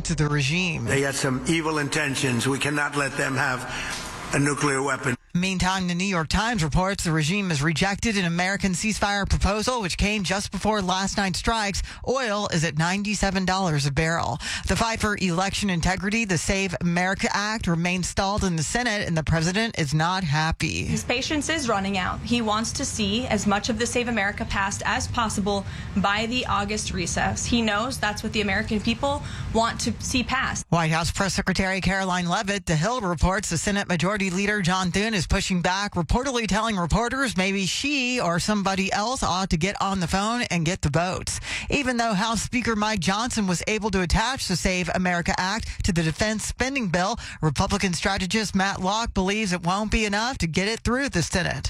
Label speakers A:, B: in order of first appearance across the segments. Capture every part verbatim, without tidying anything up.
A: to the regime.
B: They got some evil intentions. We cannot let them have a nuclear weapon.
A: Meantime, the New York Times reports the regime has rejected an American ceasefire proposal, which came just before last night's strikes. Oil is at ninety-seven dollars a barrel. The fight for election integrity, the Save America Act, remains stalled in the Senate, and the president is not happy.
C: His patience is running out. He wants to see as much of the Save America passed as possible by the August recess. He knows that's what the American people want to see passed.
A: White House Press Secretary Caroline Leavitt, The Hill reports the Senate Majority Leader John Thune is pushing back, reportedly telling reporters maybe she or somebody else ought to get on the phone and get the votes. Even though House Speaker Mike Johnson was able to attach the Save America Act to the defense spending bill, Republican strategist Matt Locke believes it won't be enough to get it through the Senate.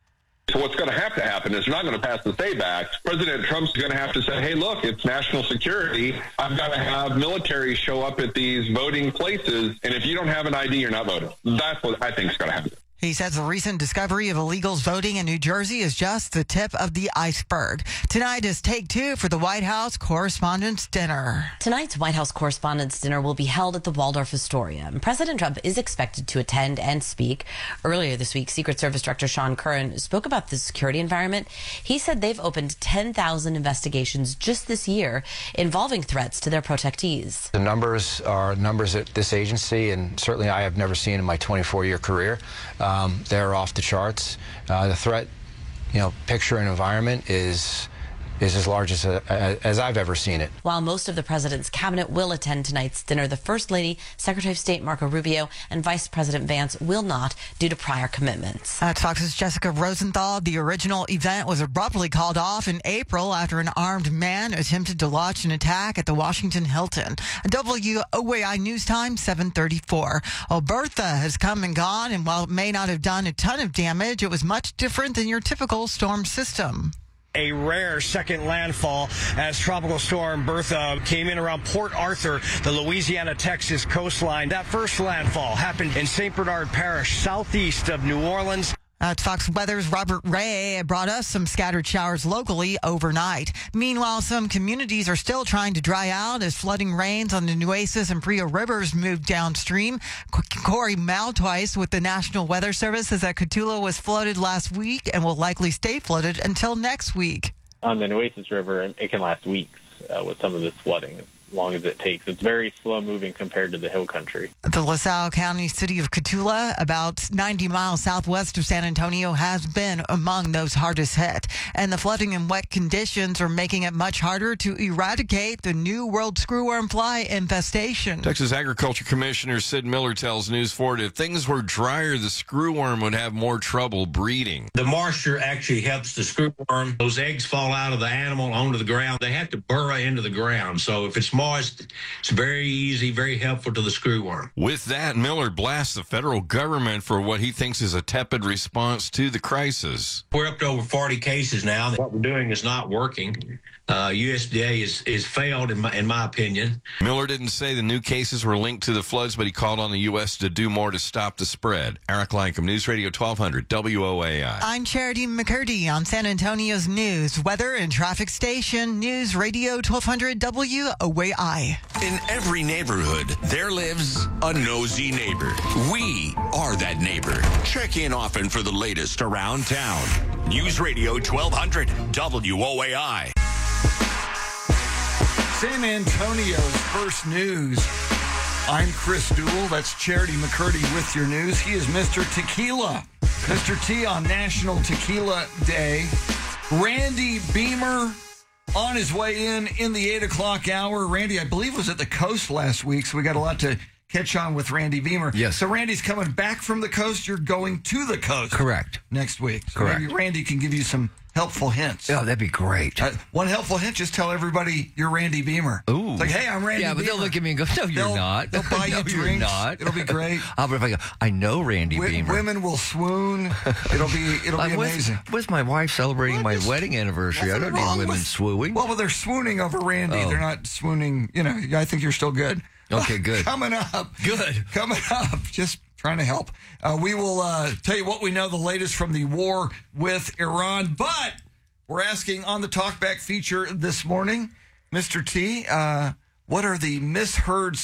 D: So what's going to have to happen is you're not going to pass the SAVE Act. President Trump's going to have to say, hey, look, it's national security. I've got to have military show up at these voting places. And if you don't have an I D, you're not voting. That's what I think is going to happen.
A: He says the recent discovery of illegals voting in New Jersey is just the tip of the iceberg. Tonight is take two for the White House Correspondents' Dinner.
E: Tonight's White House Correspondents' Dinner will be held at the Waldorf Astoria. And President Trump is expected to attend and speak. Earlier this week, Secret Service Director Sean Curran spoke about the security environment. He said they've opened ten thousand investigations just this year involving threats to their protectees.
F: The numbers are numbers at this agency, and certainly I have never seen in my twenty-four year career. Um, they're off the charts. Uh, the threat, you know, picture and environment is is as large as, a, as I've ever seen it.
E: While most of the president's cabinet will attend tonight's dinner, the First Lady, Secretary of State Marco Rubio, and Vice President Vance will not due to prior commitments.
A: That's Fox's Jessica Rosenthal. The original event was abruptly called off in April after an armed man attempted to launch an attack at the Washington Hilton. W O A I News Time, seven thirty-four. Well, Bertha has come and gone, and while it may not have done a ton of damage, it was much different than your typical storm system.
G: A rare second landfall as Tropical Storm Bertha came in around Port Arthur, the Louisiana-Texas coastline. That first landfall happened in Saint Bernard Parish, southeast of New Orleans.
A: That's Fox Weather's Robert Ray brought us some scattered showers locally overnight. Meanwhile, some communities are still trying to dry out as flooding rains on the Nueces and Frio rivers move downstream. Corey Maltwice with the National Weather Service says that Cotulla was flooded last week and will likely stay flooded until next week.
H: On the Nueces River, it can last weeks uh, with some of this flooding. As long as it takes. It's very slow moving compared to the hill country.
A: The LaSalle County city of Cotulla, about ninety miles southwest of San Antonio, has been among those hardest hit. And the flooding and wet conditions are making it much harder to eradicate the new world screwworm fly infestation.
I: Texas Agriculture Commissioner Sid Miller tells News four if things were drier, the screwworm would have more trouble breeding.
J: The moisture actually helps the screwworm. Those eggs fall out of the animal onto the ground. They have to burrow into the ground. So if it's moist, it's very easy, very helpful to the screwworm.
I: With that, Miller blasts the federal government for what he thinks is a tepid response to the crisis.
J: We're up to over forty cases now. What we're doing is not working. Uh, U S D A is, is failed, in my, in my opinion.
I: Miller didn't say the new cases were linked to the floods, but he called on the U S to do more to stop the spread. Eric Lankham, News Radio twelve hundred W O A I.
A: I'm Charity McCurdy on San Antonio's news, weather, and traffic station. News Radio twelve hundred W O A I.
K: In every neighborhood, there lives a nosy neighbor. We are that neighbor. Check in often for the latest around town. News Radio twelve hundred W O A I.
L: San Antonio's first news. I'm Chris Duell. That's Charity McCurdy with your news. He is Mister Tequila. Mister T on National Tequila Day. Randy Beamer on his way in in the eight o'clock hour. Randy, I believe, was at the coast last week, so we got a lot to catch on with Randy Beamer.
M: Yes.
L: So Randy's coming back from the coast. You're going to the coast.
M: Correct.
L: Next week. So
M: Correct.
L: Maybe Randy can give you some helpful hints.
M: Oh, that'd be great.
L: Uh, one helpful hint, just tell everybody you're Randy Beamer.
M: Ooh.
L: It's like, hey, I'm Randy
M: Yeah, but
L: Beamer.
M: they'll look at me and go, no, you're
L: they'll,
M: not.
L: They'll buy
M: no,
L: you
M: you're
L: drinks.
M: not.
L: It'll be great.
M: I'll, if I go, I know Randy
L: w-
M: Beamer.
L: Women will swoon. It'll be it'll
M: I'm
L: be
M: with,
L: amazing.
M: With my wife celebrating
L: What
M: my
L: is-
M: wedding anniversary. I don't need women
L: with,
M: swooning.
L: Well, well, they're swooning over Randy.
M: Oh.
L: They're not swooning. You know, I think you're still good.
M: Okay, good.
L: Coming up.
M: Good.
L: Coming up. Just trying to help. Uh, we will uh, tell you what we know, the latest from the war with Iran. But we're asking on the Talkback feature this morning, Mister T, uh, what are the misheard